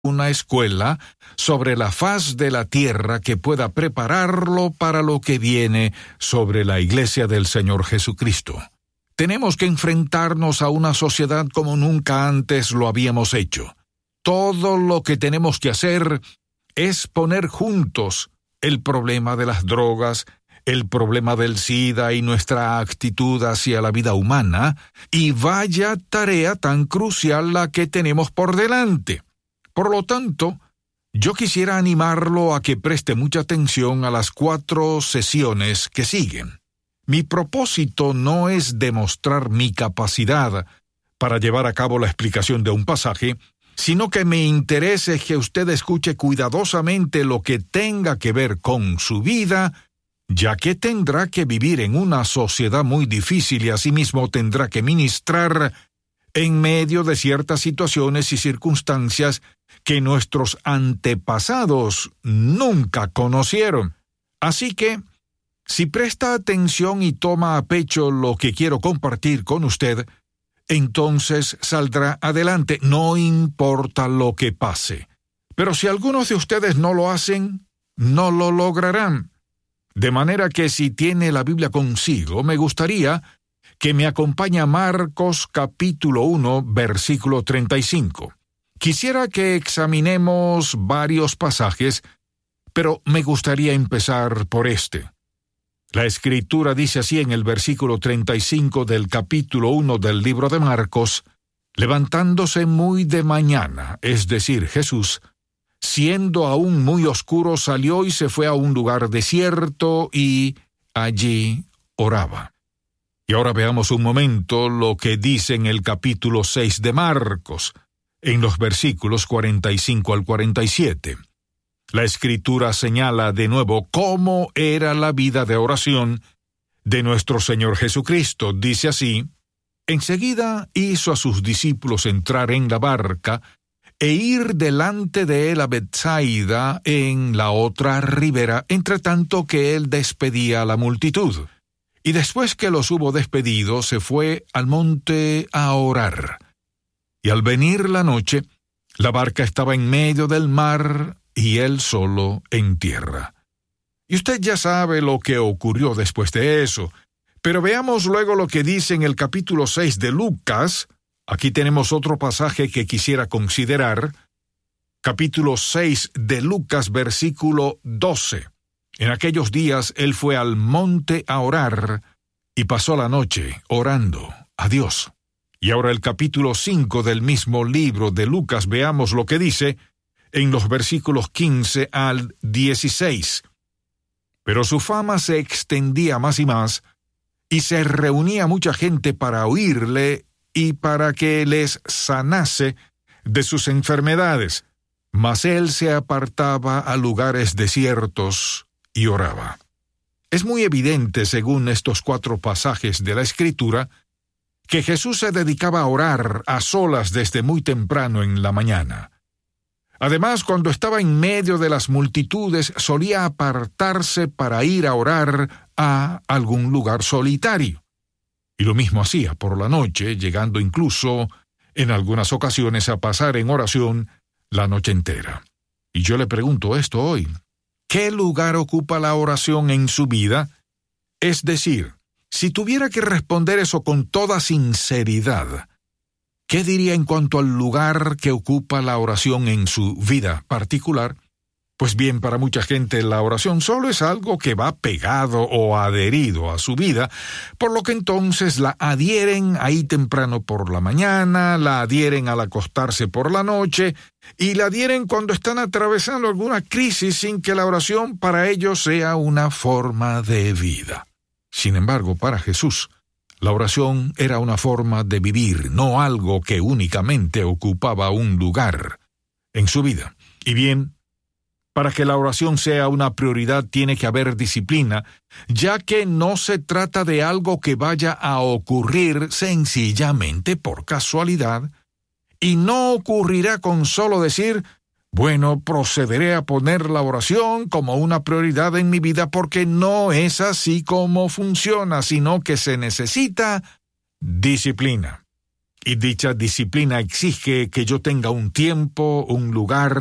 una escuela sobre la faz de la tierra que pueda prepararlo para lo que viene sobre la Iglesia del Señor Jesucristo. Tenemos que enfrentarnos a una sociedad como nunca antes lo habíamos hecho. Todo lo que tenemos que hacer es poner juntos el problema de las drogas, el problema del SIDA y nuestra actitud hacia la vida humana, y vaya tarea tan crucial la que tenemos por delante. Por lo tanto, yo quisiera animarlo a que preste mucha atención a las 4 sesiones que siguen. Mi propósito no es demostrar mi capacidad para llevar a cabo la explicación de un pasaje, sino que mi interés es que usted escuche cuidadosamente lo que tenga que ver con su vida, ya que tendrá que vivir en una sociedad muy difícil y asimismo tendrá que ministrar en medio de ciertas situaciones y circunstancias que nuestros antepasados nunca conocieron. Así que, si presta atención y toma a pecho lo que quiero compartir con usted, entonces saldrá adelante, no importa lo que pase. Pero si algunos de ustedes no lo hacen, no lo lograrán. De manera que si tiene la Biblia consigo, me gustaría que me acompañe a Marcos capítulo 1, versículo 35. Quisiera que examinemos varios pasajes, pero me gustaría empezar por este. La Escritura dice así en el versículo 35 del capítulo 1 del libro de Marcos: levantándose muy de mañana, es decir, Jesús, siendo aún muy oscuro, salió y se fue a un lugar desierto y allí oraba. Y ahora veamos un momento lo que dice en el capítulo 6 de Marcos, en los versículos 45 al 47. La Escritura señala de nuevo cómo era la vida de oración de nuestro Señor Jesucristo. Dice así: enseguida hizo a sus discípulos entrar en la barca e ir delante de él a Betsaida en la otra ribera, entre tanto que él despedía a la multitud. Y después que los hubo despedido, se fue al monte a orar. Y al venir la noche, la barca estaba en medio del mar y él solo en tierra. Y usted ya sabe lo que ocurrió después de eso. Pero veamos luego lo que dice en el capítulo 6 de Lucas. Aquí tenemos otro pasaje que quisiera considerar. Capítulo 6 de Lucas, versículo 12. En aquellos días él fue al monte a orar y pasó la noche orando a Dios. Y ahora el capítulo 5 del mismo libro de Lucas, veamos lo que dice en los versículos 15 al 16. Pero su fama se extendía más y más, y se reunía mucha gente para oírle y para que les sanase de sus enfermedades. Mas él se apartaba a lugares desiertos y oraba. Es muy evidente, según estos 4 pasajes de la Escritura, que Jesús se dedicaba a orar a solas desde muy temprano en la mañana. Además, cuando estaba en medio de las multitudes, solía apartarse para ir a orar a algún lugar solitario. Y lo mismo hacía por la noche, llegando incluso, en algunas ocasiones, a pasar en oración la noche entera. Y yo le pregunto esto hoy: ¿qué lugar ocupa la oración en su vida? Es decir, si tuviera que responder eso con toda sinceridad, ¿qué diría en cuanto al lugar que ocupa la oración en su vida particular? Pues bien, para mucha gente la oración solo es algo que va pegado o adherido a su vida, por lo que entonces la adhieren ahí temprano por la mañana, la adhieren al acostarse por la noche, y la adhieren cuando están atravesando alguna crisis sin que la oración para ellos sea una forma de vida. Sin embargo, para Jesús, la oración era una forma de vivir, no algo que únicamente ocupaba un lugar en su vida. Y bien, para que la oración sea una prioridad tiene que haber disciplina, ya que no se trata de algo que vaya a ocurrir sencillamente por casualidad, y no ocurrirá con solo decir: bueno, procederé a poner la oración como una prioridad en mi vida, porque no es así como funciona, sino que se necesita disciplina. Y dicha disciplina exige que yo tenga un tiempo, un lugar